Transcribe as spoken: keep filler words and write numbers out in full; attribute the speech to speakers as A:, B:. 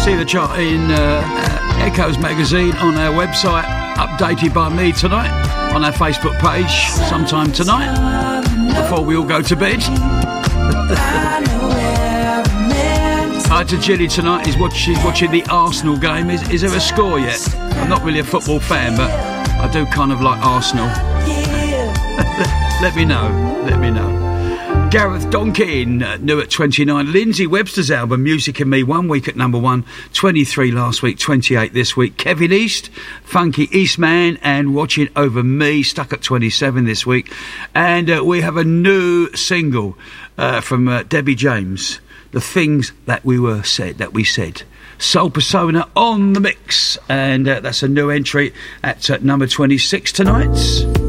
A: see the chart in uh, uh, Echoes magazine on our website, updated by me tonight on our Facebook page sometime tonight before we all go to bed. Hi to Jilly tonight. He's watch, she's watching the Arsenal game. Is, is there a score yet? I'm not really a football fan, but I do kind of like Arsenal. Let me know. Let me know. Gareth Donkin, uh, new at twenty-nine. Lindsay Webster's album, Music and Me, one week at number one. twenty-three last week, twenty-eight this week. Kevin East, Funky Eastman, and Watching Over Me, stuck at twenty-seven this week. And uh, we have a new single uh, from uh, Debbie James, The Things That We Were Said, That We Said. Soul Persona on the mix. And uh, that's a new entry at uh, number twenty-six tonight.